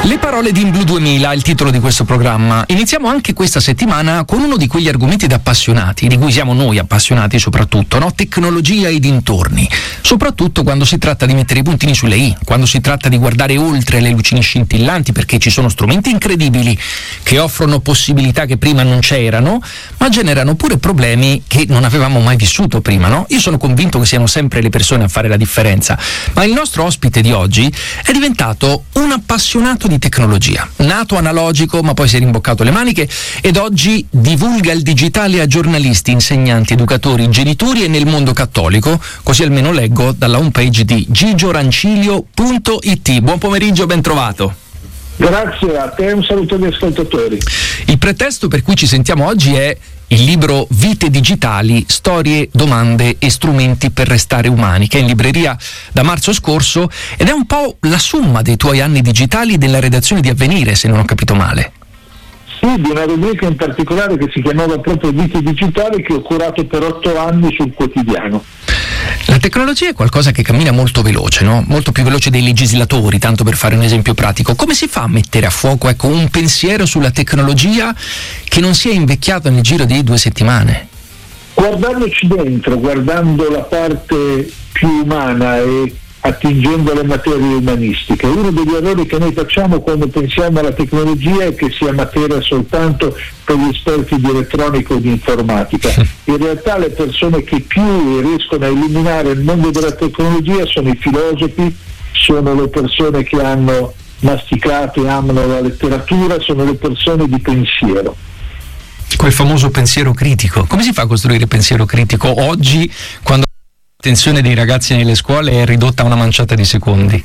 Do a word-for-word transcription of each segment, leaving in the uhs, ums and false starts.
Le parole di InBlu duemila, il titolo di questo programma. Iniziamo anche questa settimana con uno di quegli argomenti da appassionati, di cui siamo noi appassionati soprattutto, no? Tecnologia e dintorni. Soprattutto quando si tratta di mettere i puntini sulle i, quando si tratta di guardare oltre le lucine scintillanti, perché ci sono strumenti incredibili che offrono possibilità che prima non c'erano, ma generano pure problemi che non avevamo mai vissuto prima, no? Io sono convinto che siano sempre le persone a fare la differenza, ma il nostro ospite di oggi è diventato un appassionato di tecnologia, nato analogico ma poi si è rimboccato le maniche ed oggi divulga il digitale a giornalisti, insegnanti, educatori, genitori e nel mondo cattolico, così almeno leggo dalla homepage di gigiorancilio punto it. Buon pomeriggio, ben trovato. Grazie a te, un saluto agli ascoltatori. Il pretesto per cui ci sentiamo oggi è il libro Vite digitali, storie, domande e strumenti per restare umani, che è in libreria da marzo scorso ed è un po' la somma dei tuoi anni digitali della redazione di Avvenire, se non ho capito male. Sì, di una rubrica in particolare che si chiamava proprio Vite digitali, che ho curato per otto anni sul quotidiano. La tecnologia è qualcosa che cammina molto veloce, no? Molto più veloce dei legislatori, tanto per fare un esempio pratico. Come si fa a mettere a fuoco, ecco, un pensiero sulla tecnologia che non sia invecchiato nel giro di due settimane? Guardandoci dentro, guardando la parte più umana e attingendo alle materie umanistiche. Uno degli errori che noi facciamo quando pensiamo alla tecnologia è che sia materia soltanto per gli esperti di elettronica o di informatica. In realtà le persone che più riescono a illuminare il mondo della tecnologia sono i filosofi, sono le persone che hanno masticato e amano la letteratura, sono le persone di pensiero. Quel famoso pensiero critico. Come si fa a costruire pensiero critico oggi, quando l'attenzione dei ragazzi nelle scuole è ridotta a una manciata di secondi?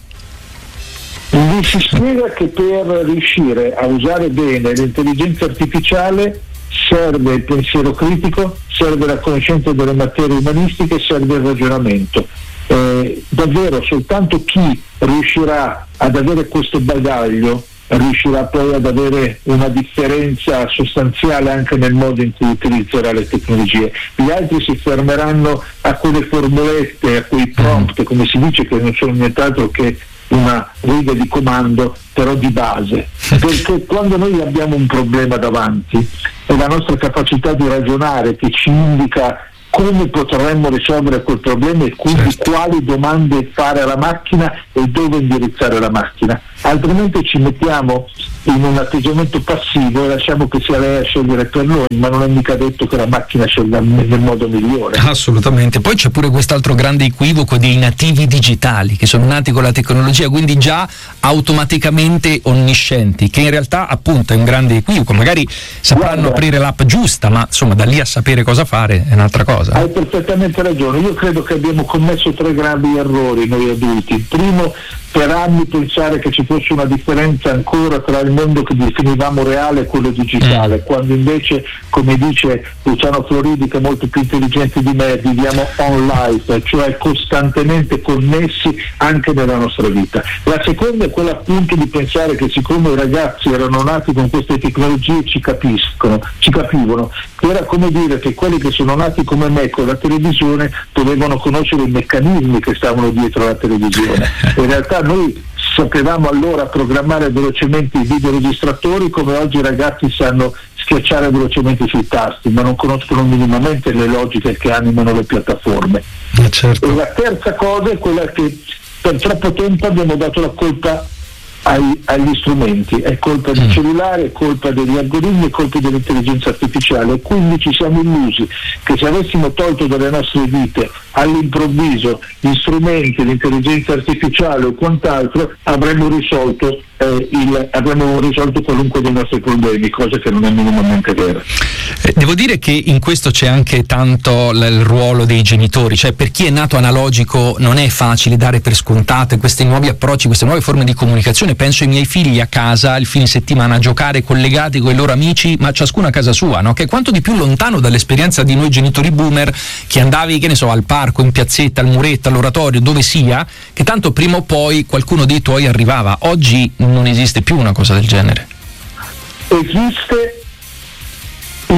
Mi si spiega che per riuscire a usare bene l'intelligenza artificiale serve il pensiero critico, serve la conoscenza delle materie umanistiche, serve il ragionamento. Eh, davvero soltanto chi riuscirà ad avere questo bagaglio riuscirà poi ad avere una differenza sostanziale anche nel modo in cui utilizzerà le tecnologie. Gli altri si fermeranno a quelle formulette, a quei prompt, come si dice, che non sono nient'altro che una riga di comando, però di base, perché quando noi abbiamo un problema davanti è la nostra capacità di ragionare che ci indica come potremmo risolvere quel problema e quindi certo. Quali domande fare alla macchina e dove indirizzare la macchina. Altrimenti ci mettiamo in un atteggiamento passivo e lasciamo che sia lei a scegliere per noi, ma non è mica detto che la macchina scelga nel modo migliore. Assolutamente. Poi c'è pure quest'altro grande equivoco dei nativi digitali, che sono nati con la tecnologia, quindi già automaticamente onniscienti, che in realtà appunto è un grande equivoco. Magari sapranno Guarda, aprire l'app giusta, ma insomma da lì a sapere cosa fare è un'altra cosa. Hai perfettamente ragione. Io credo che abbiamo commesso tre gravi errori noi adulti. Il primo, per anni pensare che ci fosse una differenza ancora tra il mondo che definivamo reale e quello digitale, mm. quando invece, come dice Luciano Floridi, che è molto più intelligente di me, viviamo on life, cioè costantemente connessi anche nella nostra vita. La seconda è quella appunto di pensare che siccome i ragazzi erano nati con queste tecnologie ci capiscono, ci capivano. Era come dire che quelli che sono nati come me con la televisione dovevano conoscere i meccanismi che stavano dietro la televisione. In realtà noi sapevamo allora programmare velocemente i videoregistratori come oggi i ragazzi sanno schiacciare velocemente sui tasti, ma non conoscono minimamente le logiche che animano le piattaforme. Eh certo. E la terza cosa è quella che per troppo tempo abbiamo dato la colpa ai, agli strumenti, è colpa del mm. cellulare, è colpa degli algoritmi, è colpa dell'intelligenza artificiale, e quindi ci siamo illusi che se avessimo tolto dalle nostre vite all'improvviso gli strumenti, l'intelligenza artificiale o quant'altro, avremmo risolto eh, il, avremmo risolto qualunque dei nostri problemi, cosa che non è minimamente vera. Eh, devo dire che in questo c'è anche tanto l- il ruolo dei genitori, cioè per chi è nato analogico non è facile dare per scontate questi nuovi approcci, queste nuove forme di comunicazione. Penso ai miei figli a casa il fine settimana a giocare collegati con i loro amici, ma ciascuno a casa sua, no? Che è quanto di più lontano dall'esperienza di noi genitori boomer, che andavi, che ne so, al parco, in piazzetta, al muretto, all'oratorio, dove sia, che tanto prima o poi qualcuno dei tuoi arrivava. Oggi non esiste più una cosa del genere. Esiste il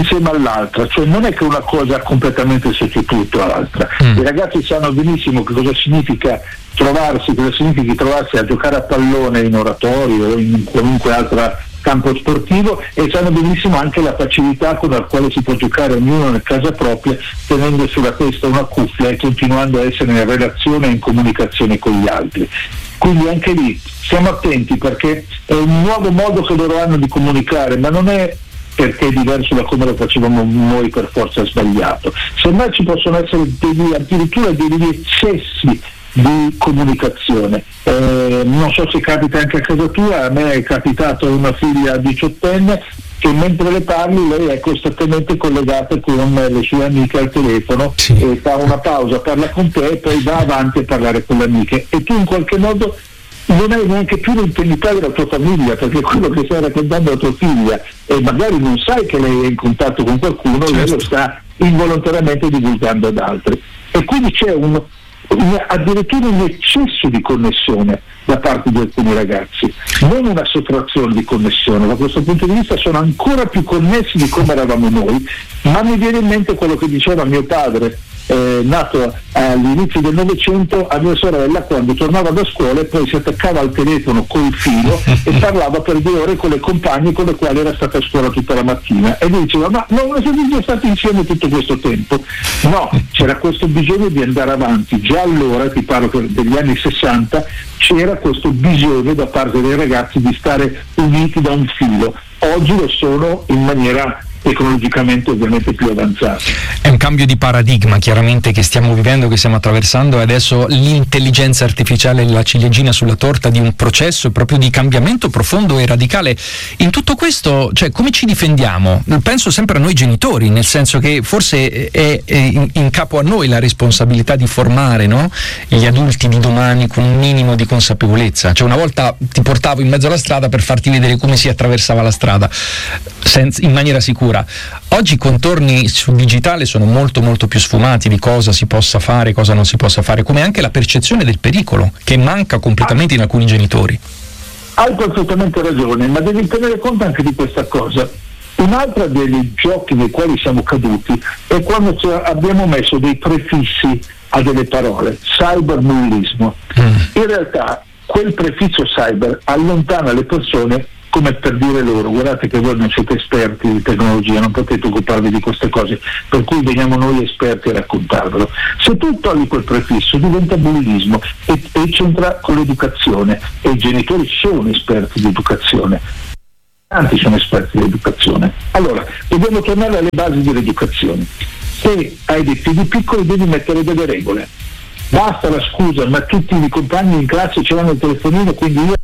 insieme all'altra, cioè non è che una cosa ha completamente sostituito all'altra. Mm. I ragazzi sanno benissimo che cosa significa trovarsi, cosa significa trovarsi a giocare a pallone in oratorio o in qualunque altro campo sportivo, e sanno benissimo anche la facilità con la quale si può giocare ognuno nel casa propria, tenendo sulla testa una cuffia e continuando a essere in relazione e in comunicazione con gli altri. Quindi anche lì stiamo attenti, perché è un nuovo modo che loro hanno di comunicare, ma non è perché è diverso da come lo facevamo noi per forza sbagliato. Semmai ci possono essere degli, addirittura degli eccessi di comunicazione. Eh, non so se capita anche a casa tua, a me è capitato una figlia diciottenne che mentre le parli lei è costantemente collegata con le sue amiche al telefono, sì. E fa una pausa, parla con te e poi va avanti a parlare con le amiche, e tu in qualche modo non hai neanche più l'intimità della tua famiglia, perché quello che stai raccontando a tua figlia e magari non sai che lei è in contatto con qualcuno, certo. Lei lo sta involontariamente divulgando ad altri, e quindi c'è un, un addirittura un eccesso di connessione da parte di alcuni ragazzi, non una sottrazione di connessione. Da questo punto di vista sono ancora più connessi di come eravamo noi, ma mi viene in mente quello che diceva mio padre, Eh, nato all'inizio del Novecento, a mia sorella, quando tornava da scuola e poi si attaccava al telefono col filo e parlava per due ore con le compagne con le quali era stata a scuola tutta la mattina, e lui diceva: ma non siete già stati insieme tutto questo tempo? No, c'era questo bisogno di andare avanti. Già allora, ti parlo degli anni sessanta, c'era questo bisogno da parte dei ragazzi di stare uniti da un filo. Oggi lo sono in maniera tecnologicamente ovviamente più avanzati. È un cambio di paradigma chiaramente che stiamo vivendo, che stiamo attraversando, e adesso l'intelligenza artificiale è la ciliegina sulla torta di un processo proprio di cambiamento profondo e radicale. In tutto questo, cioè, come ci difendiamo? Penso sempre a noi genitori, nel senso che forse è, è in, in capo a noi la responsabilità di formare, no? Gli adulti di domani con un minimo di consapevolezza. Cioè, una volta ti portavo in mezzo alla strada per farti vedere come si attraversava la strada senza, in maniera sicura. Oggi i contorni sul digitale sono molto molto più sfumati di cosa si possa fare, cosa non si possa fare, come anche la percezione del pericolo, che manca completamente in alcuni genitori. Hai perfettamente ragione, ma devi tenere conto anche di questa cosa. Un'altra dei giochi nei quali siamo caduti è quando abbiamo messo dei prefissi a delle parole, cyberbullismo. Mm. In realtà quel prefisso cyber allontana le persone, come per dire loro: guardate che voi non siete esperti di tecnologia, non potete occuparvi di queste cose, per cui veniamo noi esperti a raccontarvelo. Se tu togli quel prefisso diventa bullismo e, e c'entra con l'educazione, e i genitori sono esperti di educazione, tanti sono esperti di educazione. Allora, dobbiamo tornare alle basi dell'educazione. Se hai dei figli piccoli devi mettere delle regole. Basta la scusa: ma tutti i compagni in classe ce l'hanno il telefonino, quindi io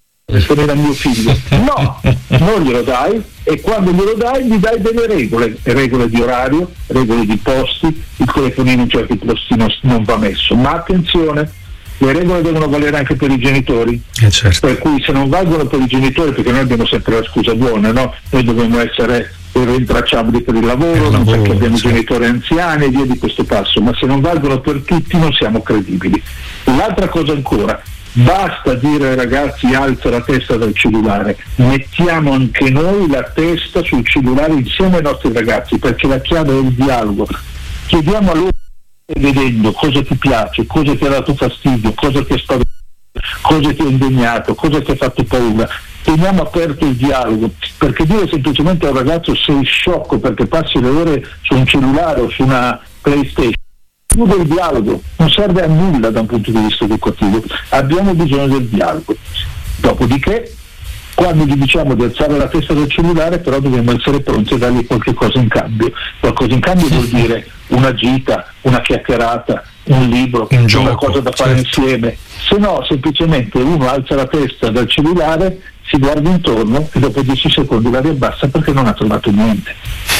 era mio figlio. No, non glielo dai, e quando glielo dai gli dai delle regole, regole di orario, regole di posti. Il telefonino in certi posti non, non va messo, ma attenzione, le regole devono valere anche per i genitori, eh certo. Per cui se non valgono per i genitori, perché noi abbiamo sempre la scusa buona, no? Noi dobbiamo essere rintracciabili per il lavoro, il lavoro perché abbiamo certo. genitori anziani e via di questo passo, ma se non valgono per tutti non siamo credibili. L'altra cosa ancora: basta dire ai ragazzi alza la testa dal cellulare, mettiamo anche noi la testa sul cellulare insieme ai nostri ragazzi, perché la chiave è il dialogo. Chiediamo a loro, vedendo cosa ti piace, cosa ti ha dato fastidio, cosa ti ha spaventato, cosa ti ha indegnato, cosa ti ha fatto paura. Teniamo aperto il dialogo, perché dire semplicemente a un ragazzo sei sciocco perché passi le ore su un cellulare o su una PlayStation chiude il dialogo, non serve a nulla da un punto di vista educativo. Abbiamo bisogno del dialogo. Dopodiché, quando gli diciamo di alzare la testa del cellulare, però dobbiamo essere pronti a dargli qualche cosa in cambio. Qualcosa in cambio vuol dire una gita, una chiacchierata, un libro, un gioco, una cosa da fare certo. insieme. Se no, semplicemente uno alza la testa dal cellulare, si guarda intorno e dopo dieci secondi la riabbassa perché non ha trovato niente.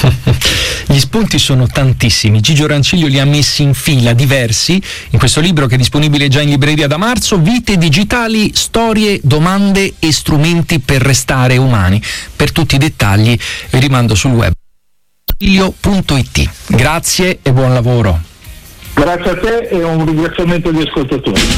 Gli spunti sono tantissimi. Gigio Ranciglio li ha messi in fila diversi in questo libro che è disponibile già in libreria da marzo: Vite digitali, storie, domande e strumenti per restare umani. Per tutti i dettagli vi rimando sul web ranciglio punto it. Grazie e buon lavoro. Grazie a te e un ringraziamento agli ascoltatori.